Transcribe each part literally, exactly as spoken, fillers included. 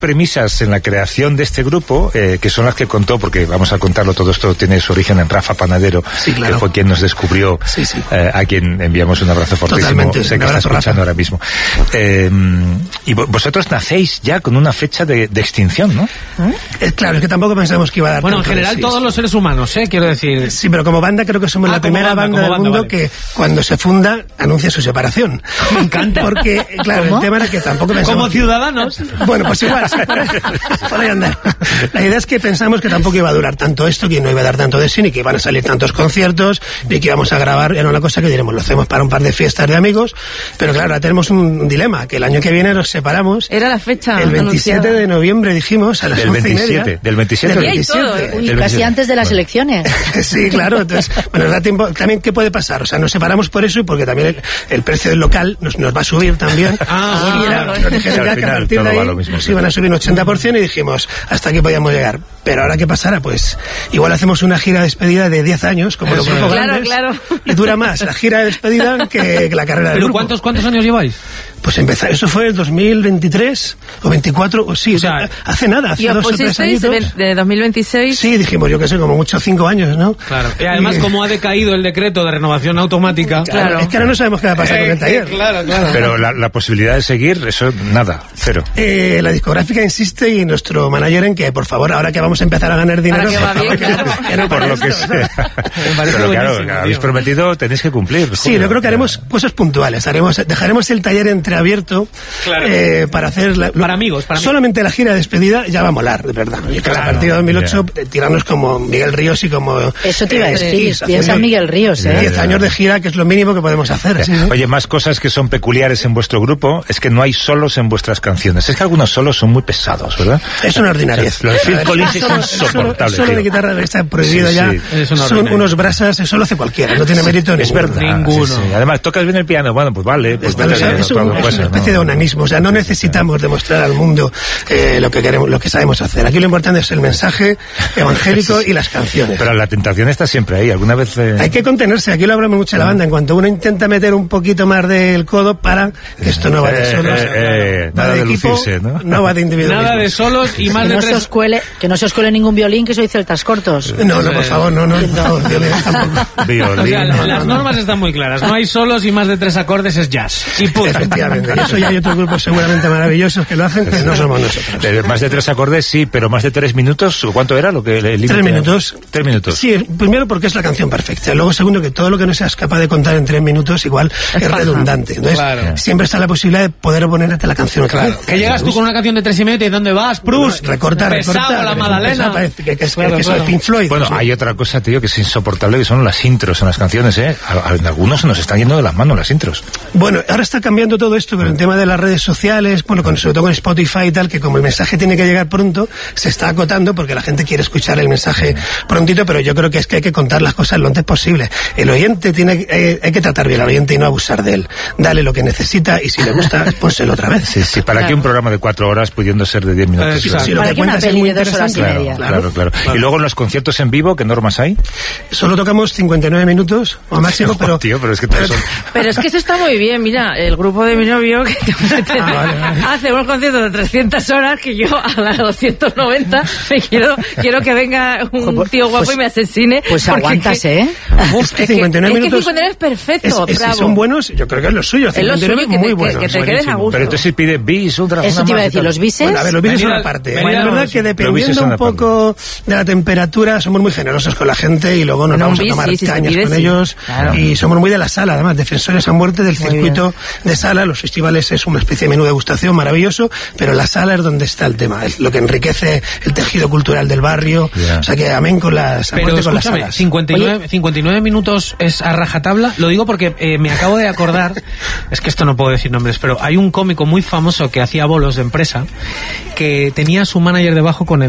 premisas en la creación de este grupo, eh, que son las que contó, porque vamos a contarlo, todo esto tiene su origen en Rafa Panadero, sí, claro, que fue quien nos descubrió, sí, sí. Eh, a quien enviamos un abrazo fortísimo. Totalmente, sé que está escuchando Rafa ahora mismo. Eh, y vosotros nacéis ya con una fecha de, de extinción, ¿no? ¿Eh? Claro, es que tampoco pensamos que iba a dar. Bueno, en general todos sí, los seres humanos, ¿eh? Quiero decir. Sí, pero como banda creo que somos ah, la primera banda, banda del banda, mundo vale. que cuando se funda anuncia su separación. Me encanta. Porque, claro, ¿cómo? El tema era que tampoco pensamos. Como ciudadanos. Bueno, pues igual, sí, por ahí, por ahí andar. La idea es que pensamos que tampoco iba a durar tanto esto, que no iba a dar tanto de sí, ni que iban a salir tantos conciertos, ni que íbamos a grabar. Era una cosa que diremos, lo hacemos para un par de fiestas de amigos, pero claro, ahora tenemos un dilema, que el año que viene nos separamos. Era la fecha. El veintisiete anunciada. De noviembre dijimos, a las del once veintisiete, y media. Del veintisiete. Del veintisiete. Todo, ¿eh? Uy, Uy, del casi veintisiete. antes de las bueno. elecciones. Sí, claro, entonces, bueno, nos da tiempo. También, ¿qué puede pasar? O sea, nos separamos por eso y porque también el, el precio del local nos, nos va a subir también. Ah, y era, bueno, nos dijeron ya que a partir de ahí nos iban a subir un ochenta por ciento y dijimos, hasta aquí podíamos llegar. Pero ahora, ¿qué pasará? Pues igual hacemos una gira de despedida de diez años, como los grupos grandes. Claro, claro. Y dura más la gira de despedida que, que la carrera del ¿Pero grupo. cuántos, cuántos años lleváis? Pues empezar, eso fue el dos mil veintitrés o veinticuatro, o sí, o sea, hace nada, hace dos o tres años. De dos mil veintiséis. Sí, dijimos, yo qué sé, como mucho cinco años, ¿no? Claro. Y además, y, como ha decaído el decreto de renovación automática. Claro. claro. Es que ahora no sabemos qué va a pasar eh, con el taller. Claro, claro. Pero la, la posibilidad de seguir, eso, nada, cero. Eh, la discográfica insiste y nuestro manager en que, por favor, ahora que vamos a empezar a ganar dinero, que va bien, que, claro. que no por lo que sea. Pero claro, habéis prometido, tenéis que cumplir. Sí, yo creo que haremos cosas puntuales. Haremos, dejaremos el taller entreabierto. Claro. Eh, para hacer la, para amigos, para solamente amigos. La gira de despedida ya va a molar, de verdad. Y claro, a partir de dos mil ocho yeah. tirarnos como Miguel Ríos y como eso te iba a decir, eh, piensa en Miguel Ríos, ¿eh? diez años de gira, que es lo mínimo que podemos hacer. ¿Sí? Oye, más cosas que son peculiares en vuestro grupo es que no hay solos en vuestras canciones. Es que algunos solos son muy pesados, ¿verdad? Es una ordinariez. Los Phil Collins es insoportable. Solo de guitarra está prohibido sí, ya. Sí. Son unos brasas, eso lo hace cualquiera, no tiene mérito es ninguno. Verdad, ninguno. Sí, sí. Además, tocas bien el piano, bueno, pues vale. Pues vale, o sea, es, un, es una especie no. de onanismo, o sea, no necesitamos demostrar al mundo eh, lo que queremos, lo que sabemos hacer. Aquí lo importante es el mensaje evangélico y las canciones. Pero la tentación está siempre ahí. ¿Alguna vez eh... hay que contenerse? Aquí lo hablamos mucho en la banda. En cuanto uno intenta meter un poquito más del codo, para que esto no va de solos, eh, eh, va nada de, de equipo, lucirse, ¿no? No va de individualismo. Nada de solos y más que de no tres. Se os cuele, que no se os cuele ningún violín, que soy celtas cortos. No, no, por favor, no, no, no, violín tampoco. Violín. O sea, no, las no, normas no. están muy claras. No hay solos y más de tres acordes es jazz. Y punto. Efectivamente. Y eso ya hay otros grupos seguramente maravillosos que lo hacen, que no somos nosotros. De, más de tres acordes, sí, pero más de tres minutos, ¿cuánto era lo que el límite? Tres minutos. Tres minutos. Sí, primero porque es la canción perfecta. Luego, segundo, que todo lo que no seas capaz de contar en tres minutos igual es, es redundante. Entonces, claro. siempre está la posibilidad de poder ponerte la canción otra claro. vez. Que llegas tú con una canción de tres y medio y ¿dónde vas? Prus, recorta, recorta. Pesado, la Madalena. Parece que, que es, claro, que claro. es Pink Floyd. Bueno, ¿sí? Hay otra cosa, tío, que es insoportable, que son las intros en las canciones, ¿eh? A, a, en algunos se nos están yendo de las manos las intros. Bueno, ahora está cambiando todo esto, pero el tema de las redes sociales, bueno, con, sobre todo con Spotify y tal, que como el mensaje tiene que llegar pronto, se está acotando porque la gente quiere escuchar el mensaje prontito, pero yo creo que es que hay que contar las cosas lo antes posible. El oyente tiene, eh, hay que tratar bien al oyente y no abusar de él. Dale lo que necesita y si le gusta, pónselo otra vez. Sí, sí, para claro. que un programa de cuatro horas pudiendo ser de diez minutos. Eh, si lo para que que una peli de dos horas y claro, media. Claro, claro, claro, claro. Y luego en los conciertos en vivo, ¿qué normas hay? Solo tocamos cincuenta y nueve minutos o máximo, pero... Oh, tío, pero es que todos son... Pero es que eso está muy bien, mira, el grupo de mi novio que ah, vale, vale. hace unos conciertos de trescientas horas que yo a las doscientas noventa me quiero, quiero que venga un tío guapo pues, y me asesine. Pues aguantas, que, ¿eh? Uf, que cincuenta y nueve es minutos... que cincuenta y nueve es perfecto, es, es, bravo. Si son buenos, yo creo que es lo suyo. cincuenta y nueve es muy que, bueno. Que, que te quedes a gusto. Pero entonces si pide bis, otra Eso te iba a decir, los bises... Bueno, a ver, los bises son aparte. Bueno, es verdad que dependiendo un poco de la temperatura, somos muy generosos con la gente y luego nos no, vamos bis, a tomar sí, cañas sí, con sí. ellos. Claro. Y somos muy de la sala, además, defensores a muerte del muy circuito bien. de sala. Los festivales es una especie de menú de degustación maravilloso, pero la sala es donde está el tema, es lo que enriquece el tejido cultural del barrio. Yeah. O sea que amén con las, a pero muerte con las salas. cincuenta y nueve, cincuenta y nueve minutos es a rajatabla. Lo digo porque eh, me acabo de acordar, es que esto no puedo decir nombres, pero hay un cómico muy famoso que hacía bolos de empresa que tenía a su manager debajo con el,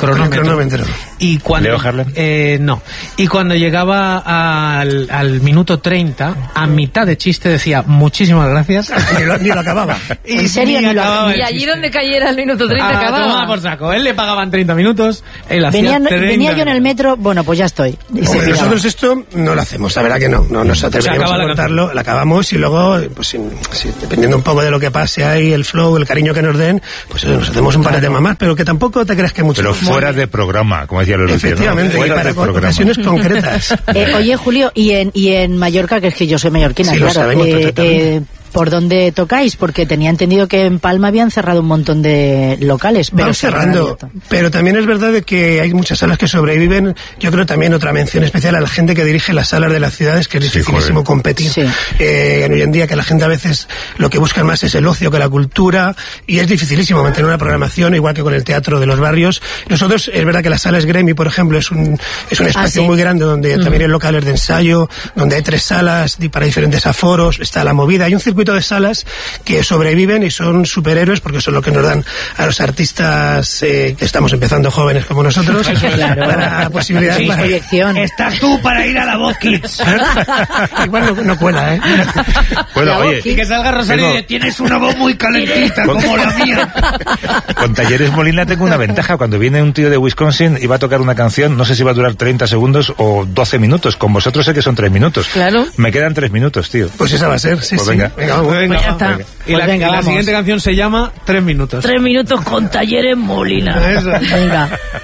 cronómetro. cronómetro. Y cuando, ¿Leo Harlem? Eh, no. Y cuando llegaba al, al minuto treinta, a mitad de chiste decía muchísimas gracias. Ni lo, ni lo acababa. Y ¿En serio? Ni lo acababa Y el allí chiste. donde cayera el minuto treinta Ah, acababa. tomaba por saco. Él le pagaban treinta minutos, él hacía Venía, treinta venía yo en el metro, bueno, pues ya estoy. Y se Hombre, piraba. nosotros esto no lo hacemos, la verdad que no, no nos atreveríamos acaba a la contarlo, la acabamos y luego, pues sí, sí, dependiendo un poco de lo que pase ahí, el flow, el cariño que nos den, pues eso, nos hacemos un par de temas más, pero que tampoco te creas que mucho. Pero fuera de programa, como decía Lolo. Efectivamente, ¿no? y Fuera para de programa. ocasiones concretas. Eh, oye, Julio, y en, y en Mallorca, que es que yo soy mallorquina, Sí, lo claro, sabemos eh, perfectamente. eh, ¿por dónde tocáis? Porque tenía entendido que en Palma habían cerrado un montón de locales. Pero Van cerrando, pero también es verdad de que hay muchas salas que sobreviven. Yo creo también otra mención especial a la gente que dirige las salas de las ciudades, que es Sí, dificilísimo joder. competir. Sí. Eh, hoy en día que la gente a veces lo que busca más es el ocio que la cultura, y es dificilísimo mantener una programación, igual que con el teatro de los barrios. Nosotros, es verdad que la sala Esgremi, por ejemplo, es un, es un espacio sí. muy grande donde Mm. también hay locales de ensayo, donde hay tres salas di- para diferentes aforos, está la movida, hay un circuito de salas que sobreviven y son superhéroes porque son lo que nos dan a los artistas eh, que estamos empezando jóvenes como nosotros Claro. la posibilidad Sí, para... proyección. Estás tú para ir a la Voz Kids. Igual no, no cuela, ¿eh? Bueno, La oye, voz Y que salga Rosario Tengo- y dice, tienes una voz muy calentita como la mía. con Talleres Molina tengo una ventaja. Cuando viene un tío de Wisconsin y va a tocar una canción, no sé si va a durar treinta segundos o doce minutos. Con vosotros sé que son tres minutos. Claro. Me quedan tres minutos, tío. Pues esa va a ser, sí, Pues sí. venga. Venga, vamos. Venga, Pues ya está. venga. Y Pues la, venga, y la vamos. siguiente canción se llama Tres minutos. Tres minutos con Talleres Molina. Eso. Venga.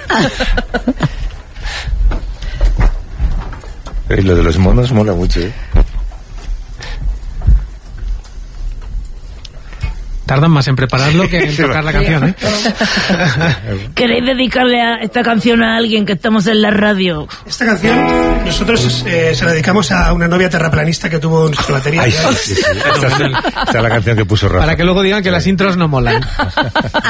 Eh, lo de los monos mola mucho, ¿eh? Tardan más en prepararlo que en tocar la canción, ¿eh? ¿Queréis dedicarle a esta canción a alguien que estamos en la radio? Esta canción nosotros eh, se la dedicamos a una novia terraplanista que tuvo nuestra batería. Ay, sí, sí, sí. Esta es, esta es la canción que puso Rafa. Para que luego digan que las intros no molan.